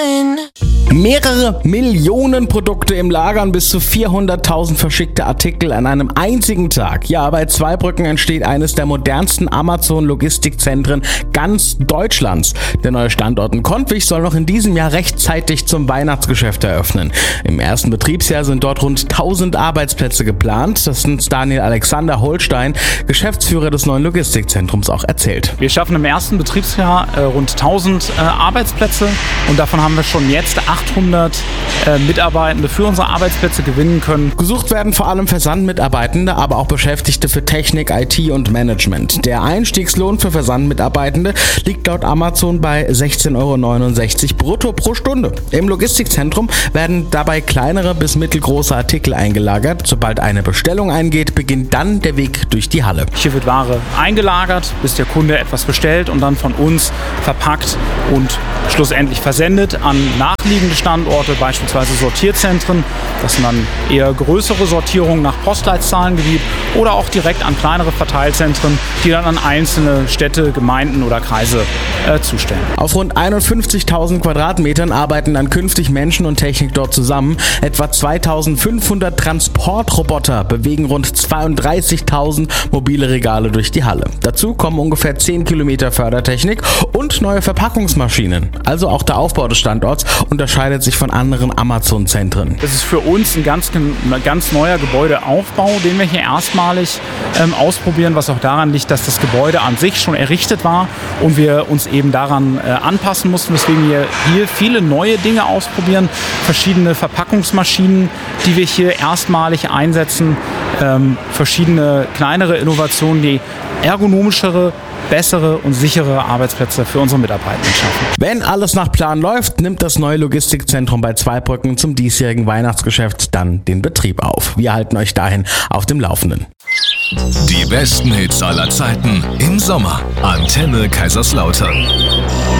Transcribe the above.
Mehrere Millionen Produkte im Lager und bis zu 400.000 verschickte Artikel an einem einzigen Tag. Ja, bei Zweibrücken entsteht eines der modernsten Amazon-Logistikzentren ganz Deutschlands. Der neue Standort in Kontwich soll noch in diesem Jahr rechtzeitig zum Weihnachtsgeschäft eröffnen. Im ersten Betriebsjahr sind dort rund 1000 Arbeitsplätze geplant. Das sind Daniel Alexander Holstein, Geschäftsführer des neuen Logistikzentrums, auch erzählt. Wir schaffen im ersten Betriebsjahr rund 1000 Arbeitsplätze und davon haben wir schon jetzt 800 Mitarbeitende für unsere Arbeitsplätze gewinnen können. Gesucht werden vor allem Versandmitarbeitende, aber auch Beschäftigte für Technik, IT und Management. Der Einstiegslohn für Versandmitarbeitende liegt laut Amazon bei 16,69 € brutto pro Stunde. Im Logistikzentrum werden dabei kleinere bis mittelgroße Artikel eingelagert. Sobald eine Bestellung eingeht, beginnt dann der Weg durch die Halle. Hier wird Ware eingelagert, bis der Kunde etwas bestellt und dann von uns verpackt und schlussendlich versendet an nachliegende Standorte, beispielsweise Sortierzentren. Das sind dann eher größere Sortierungen nach Postleitzahlengebiet oder auch direkt an kleinere Verteilzentren, die dann an einzelne Städte, Gemeinden oder Kreise zustellen. Auf rund 51.000 Quadratmetern arbeiten dann künftig Menschen und Technik dort zusammen. Etwa 2.500 Transportroboter bewegen rund 32.000 mobile Regale durch die Halle. Dazu kommen ungefähr 10 Kilometer Fördertechnik und neue Verpackungsmaschinen. Also auch der Aufbau des Standorts unterscheidet sich von anderen Amazon-Zentren. Das ist für uns ein ganz neuer Gebäudeaufbau, den wir hier erstmalig ausprobieren, was auch daran liegt, dass das Gebäude an sich schon errichtet war und wir uns eben daran anpassen mussten, weswegen wir hier viele neue Dinge ausprobieren, verschiedene Verpackungsmaschinen, die wir hier erstmalig einsetzen, verschiedene kleinere Innovationen, die ergonomischere, bessere und sichere Arbeitsplätze für unsere Mitarbeitenden schaffen. Wenn alles nach Plan läuft, nimmt das neue Logistikzentrum bei Zweibrücken zum diesjährigen Weihnachtsgeschäft dann den Betrieb auf. Wir halten euch dahin auf dem Laufenden. Die besten Hits aller Zeiten im Sommer. Antenne Kaiserslautern.